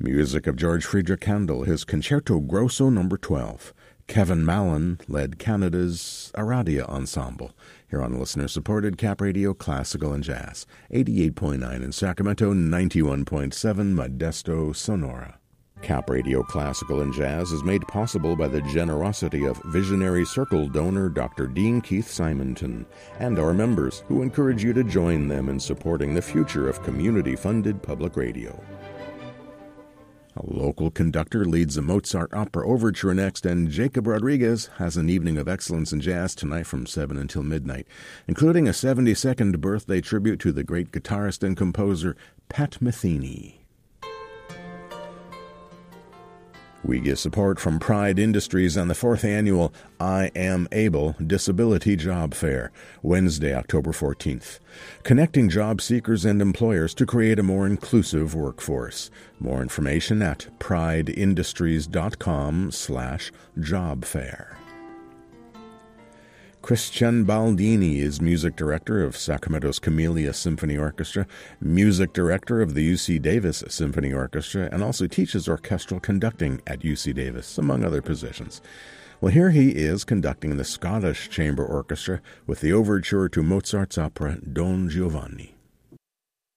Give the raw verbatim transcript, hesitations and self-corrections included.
Music of George Friedrich Handel, his Concerto Grosso number twelve. Kevin Mallon led Canada's Aradia Ensemble, here on listener-supported Cap Radio Classical and Jazz, eighty-eight point nine in Sacramento, ninety-one point seven Modesto, Sonora. Cap Radio Classical and Jazz is made possible by the generosity of Visionary Circle donor Doctor Dean Keith Simonton and our members, who encourage you to join them in supporting the future of community-funded public radio. A local conductor leads the Mozart Opera Overture next, and Jacob Rodriguez has an evening of excellence in jazz tonight from seven until midnight, including a seventy-second birthday tribute to the great guitarist and composer Pat Metheny. We get support from Pride Industries on the fourth annual I Am Able Disability Job Fair, Wednesday, October fourteenth, connecting job seekers and employers to create a more inclusive workforce. More information at prideindustries.com slash job fair. Christian Baldini is music director of Sacramento's Camellia Symphony Orchestra, music director of the U C Davis Symphony Orchestra, and also teaches orchestral conducting at U C Davis, among other positions. Well, here he is conducting the Scottish Chamber Orchestra with the overture to Mozart's opera Don Giovanni.